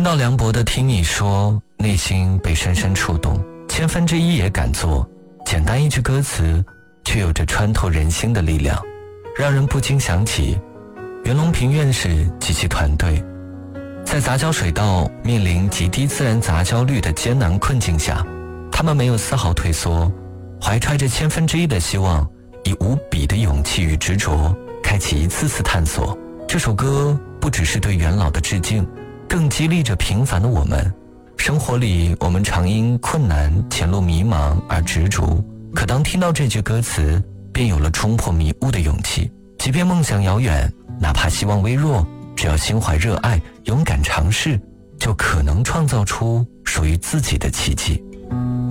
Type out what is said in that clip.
听到梁博的听你说，内心被深深触动，1/1000也敢做。简单一句歌词，却有着穿透人心的力量，让人不禁想起袁隆平院士及其团队，在杂交水稻面临极低自然杂交率的艰难困境下，他们没有丝毫退缩，怀揣着1/1000的希望，以无比的勇气与执着，开启一次次探索。这首歌不只是对元老的致敬，更激励着平凡的我们。生活里我们常因困难、前路迷茫而执着，可当听到这句歌词，便有了冲破迷雾的勇气。即便梦想遥远，哪怕希望微弱，只要心怀热爱，勇敢尝试，就可能创造出属于自己的奇迹。